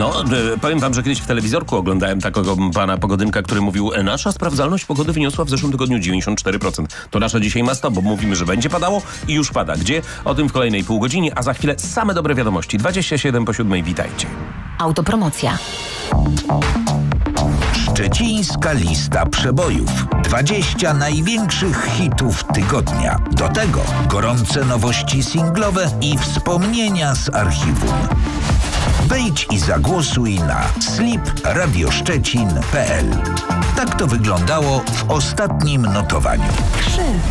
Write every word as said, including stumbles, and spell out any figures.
No, y, powiem wam, że kiedyś w telewizorku oglądałem takiego pana pogodynka, który mówił: nasza sprawdzalność pogody wyniosła w zeszłym tygodniu dziewięćdziesiąt cztery procent. To nasza dzisiaj ma sto, bo mówimy, że będzie padało i już pada. Gdzie? O tym w kolejnej pół godzinie, a za chwilę same dobre wiadomości. dwadzieścia siedem po siódmej, witajcie. Autopromocja. Szczecińska lista przebojów. dwadzieścia największych hitów tygodnia. Do tego gorące nowości singlowe i wspomnienia z archiwum. Wejdź i zagłosuj na slip radioszczecin kropka p l. Tak to wyglądało w ostatnim notowaniu. Krzyk.